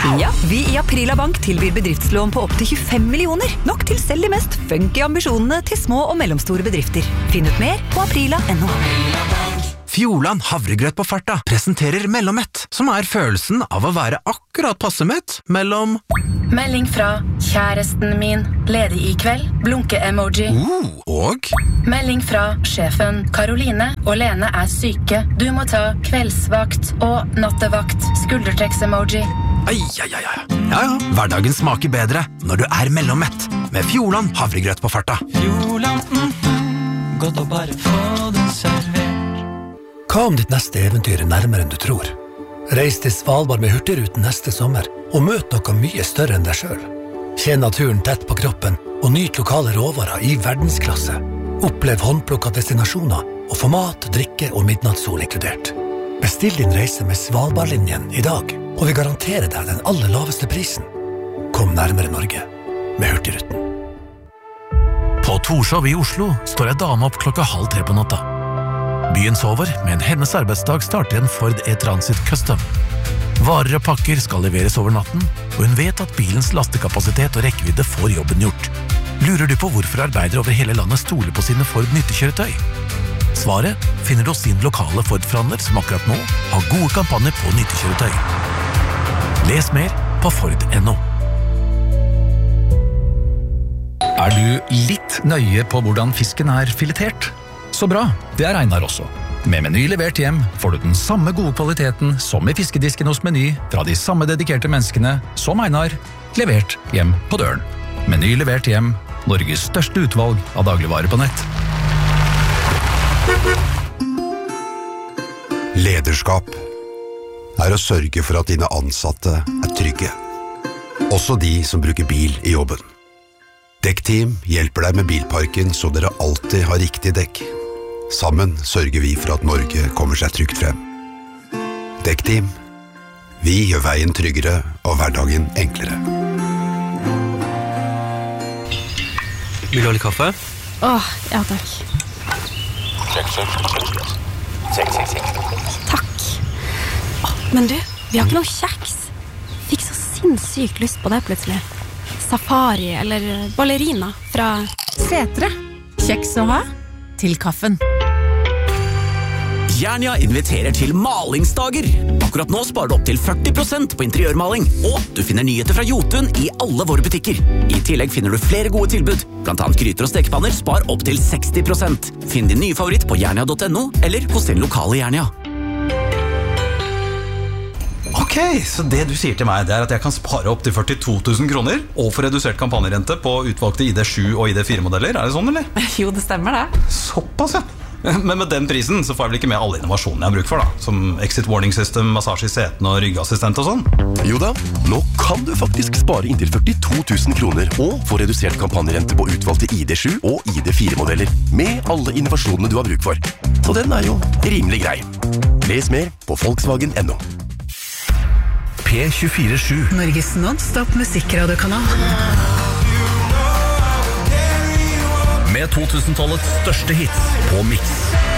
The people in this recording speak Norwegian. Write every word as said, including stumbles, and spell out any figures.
Ja, vi i Aprila Bank tilbyr bedriftslån på opp til tjuefem millioner. Nok til selv de mest funky ambisjonene til små og mellomstore bedrifter. Finn ut mer på aprila punktum no. Fjordland havregrøt på farta presenterer Mellommett, som er følelsen av å være akkurat passemett mellom... Melding fra kjæresten min, ledig i kveld, blunke-emoji. Uh, og... Melding fra sjefen, Karoline og Lene er syke. Du må ta kveldsvakt og nattevakt, skuldertrekks-emoji. Ai, ai, ai, ai. Ja, ja, hverdagen smaker bedre når du er Mellommett, med Fjordland havregrøt på farta. Fjordland, mm, godt å bare få det servert. Hva om ditt neste eventyr er nærmere enn du tror? Reis til Svalbard med Hurtigruten neste sommer, og møt noe mye større enn deg selv. Kjenn naturen tett på kroppen, og nyt lokale råvarer i verdensklasse. Opplev håndplukka destinasjoner, og få mat, drikke og midnattssol inkludert. Bestill din reise med Svalbardlinjen i dag, og vi garanterer deg den aller laveste prisen. Kom nærmere Norge med Hurtigruten. På Torshov i Oslo står ei dame opp klokka halv tre på natta. Byen sover, men hennes arbeidsdag starter en Ford E-Transit Custom. Varer og pakker skal leveres over natten, og hun vet at bilens lastekapasitet og rekkevidde får jobben gjort. Lurer du på hvorfor arbeidere over hele landet stoler på sine Ford nyttekjøretøy? Svaret finner du hos sin lokale Ford-forhandler som akkurat nå har gode kampanjer på nyttekjøretøy. Les mer på Ford punktum no. Er du litt nøye på hvordan fisken er filetert? Så bra, det er Einar også. Med Meny levert hjem får du den samme gode kvaliteten som i fiskedisken hos Meny fra de samme dedikerte menneskene som Einar, levert hjem på døren. Meny levert hjem, Norges største utvalg av dagligvarer på nett. Lederskap er å sørge for at dine ansatte er trygge. Også de som bruker bil i jobben. Dekkteam hjelper deg med bilparken så dere alltid har riktig dekk. Sammen sørger vi for at Norge kommer seg trygt frem. Dekkteam. Vi gjør veien tryggere og hverdagen enklere. Vil du ha litt kaffe? Åh, ja takk. Check, check, check. Check, check, check. Takk. Åh, men du, vi har ikke noe kjeks. Fikk så sinnssykt lyst på det plutselig. Safari eller ballerina fra Setre. Kjeks å ha til kaffen. Jernia inviterer til malingsdager. Akkurat nå sparer du opp til førti prosent på interiørmaling, og du finner nyheter fra Jotun i alle våre butikker. I tillegg finner du flere gode tilbud, blant annet gryter og stekepanner spar opp til seksti prosent. Finn din nye favoritt på jernia punktum no eller hos din lokale Jernia. Ok, så det du sier til meg, det er at jeg kan spare opp til førtito tusen kroner og få redusert kampanjerente på utvalgte I D sju og I D fire modeller. Er det sånn, eller? Jo, det stemmer det. Såpass, ja. Men med den prisen så får jeg vel ikke med alle innovasjonene jeg har bruk for da, som exit warning system, massasje I setene og ryggassistent og sånn. Jo da, nå kan du faktisk spare inntil førtito tusen kroner og få redusert kampanjerente på utvalgte I D sju og I D fire modeller med alle innovasjonene du har bruk for. Så den er jo rimelig grei. Les mer på Volkswagen punktum no. P tjuefire sju Norges non-stop musikkradiokanal. Med to tusen-tallets største hits på Mix.